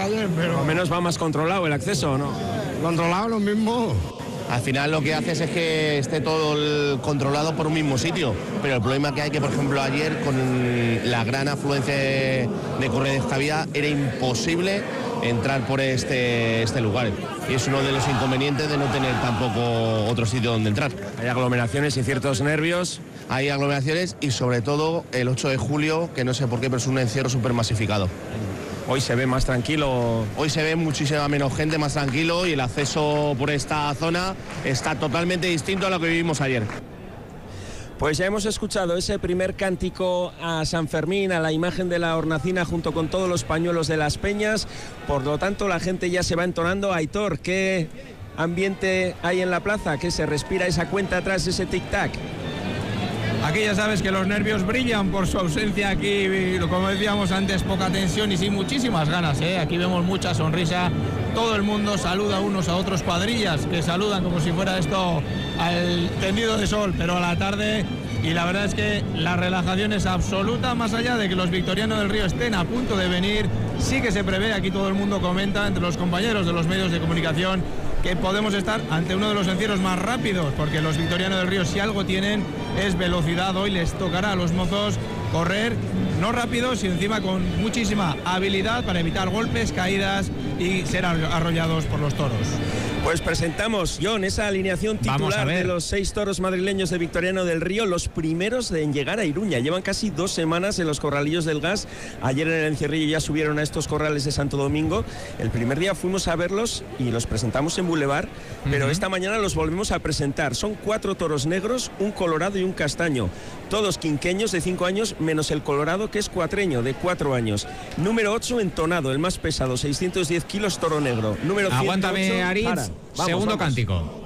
que ayer, pero... Por lo menos va más controlado el acceso, ¿no? Controlado lo mismo. Al final lo que haces es que esté todo controlado por un mismo sitio, pero el problema que hay que, por ejemplo, ayer con la gran afluencia de corredores que había, era imposible entrar por este lugar. Y es uno de los inconvenientes de no tener tampoco otro sitio donde entrar. Hay aglomeraciones y ciertos nervios. Hay aglomeraciones y sobre todo el 8 de julio, que no sé por qué, pero es un encierro súper masificado. Hoy se ve más tranquilo. Hoy se ve muchísima menos gente, más tranquilo, y el acceso por esta zona está totalmente distinto a lo que vivimos ayer. Pues ya hemos escuchado ese primer cántico a San Fermín, a la imagen de la hornacina junto con todos los pañuelos de las peñas. Por lo tanto, la gente ya se va entonando. Aitor, ¿qué ambiente hay en la plaza? ¿Qué se respira esa cuenta atrás, ese tic-tac? Aquí ya sabes que los nervios brillan por su ausencia. Aquí, como decíamos antes, poca tensión y sí muchísimas ganas, ¿eh? Aquí vemos mucha sonrisa. Todo el mundo saluda unos a otros, cuadrillas que saludan como si fuera esto al tendido de sol, pero a la tarde. Y la verdad es que la relajación es absoluta, más allá de que los victorianos del Río estén a punto de venir. Sí que se prevé, aquí todo el mundo comenta entre los compañeros de los medios de comunicación, que podemos estar ante uno de los encierros más rápidos, porque los victorianos del Río, si algo tienen, es velocidad. Hoy les tocará a los mozos correr, no rápidos, y encima con muchísima habilidad para evitar golpes, caídas y ser arrollados por los toros. Pues presentamos, John, esa alineación titular de los 6 toros madrileños de Victoriano del Río, los primeros en llegar a Iruña. Llevan casi 2 semanas en los corralillos del Gas. Ayer en el encierrillo ya subieron a estos corrales de Santo Domingo. El primer día fuimos a verlos y los presentamos en Boulevard, pero esta mañana los volvemos a presentar. Son 4 toros negros, un colorado y un castaño. Todos quinqueños de 5 años, menos el colorado, que es cuatreño, de 4 años. Número 8, entonado, el más pesado, 610 kilos, toro negro. Número 108, aguántame, Aritz, segundo vamos. cántico.